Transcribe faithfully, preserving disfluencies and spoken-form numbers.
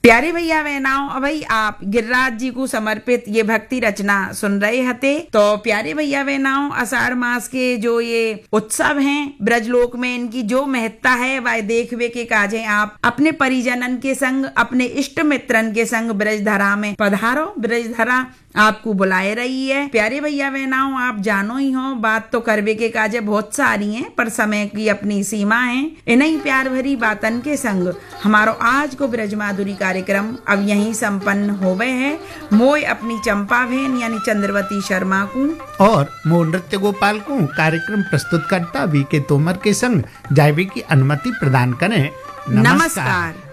प्यारे भैया बहनाओं, अब भाई आप गिरिराज जी को समर्पित ये भक्ति रचना सुन रहे हते। तो प्यारे भैया बहनाओं, आषाढ़ मास के जो ये उत्सव हैं ब्रजलोक में, इनकी जो महत्ता है वह देखवे के काजे आप अपने परिजनन के संग, अपने इष्ट मित्रन के संग ब्रजधरा में पधारो। ब्रजधरा आपको बुलाए रही है। प्यारे भैया बहनाओं, आप जानो ही हो, बात तो करवे के काजे बहुत सारी हैं, पर समय की अपनी सीमा है। इन्हीं प्यार भरी बातन के संग हमारो आज को ब्रज माधुरी कार्यक्रम अब यहीं संपन्न होवे है। मोय अपनी चंपा बहन यानी चंद्रवती शर्मा को और मो नृत्य गोपाल को कार्यक्रम प्रस्तुत करता वी के तोमर के संग जायवे की अनुमति प्रदान करें। नमस्कार, नमस्कार।